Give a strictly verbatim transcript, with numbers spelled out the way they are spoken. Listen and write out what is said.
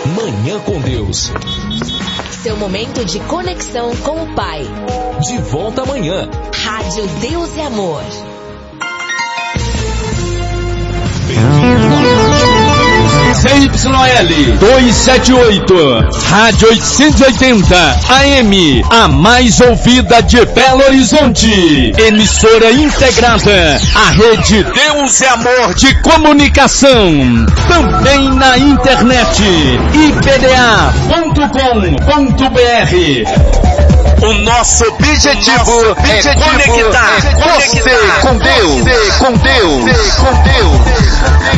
Manhã com Deus. Seu momento de conexão com o Pai. De volta amanhã. Rádio Deus e Amor. C Y L duzentos e setenta e oito, Rádio oitocentos e oitenta A M, a mais ouvida de Belo Horizonte. Emissora integrada à rede Deus e Amor de comunicação. Também na internet, I P D A ponto com ponto B R. O nosso objetivo, o nosso objetivo é conectar, é conectar você com Deus, você com Deus, com Deus.